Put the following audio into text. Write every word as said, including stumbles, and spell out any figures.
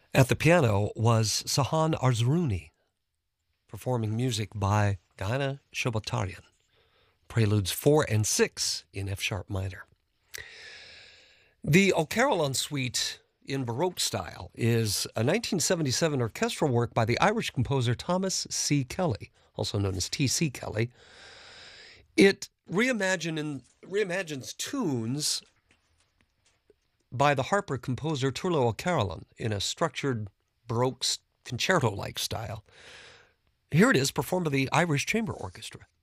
At the piano was Sahan Arzrouni, performing music by Gayane Shobatarian. Preludes four and six in F-sharp minor. The O Carillon Suite in Baroque style is a nineteen seventy-seven orchestral work by the Irish composer Thomas C. Kelly, also known as T C. Kelly. It reimagine, reimagines tunes by the Harper composer Turlough O'Carolan in a structured Baroque concerto-like style. Here it is, performed by the Irish Chamber Orchestra.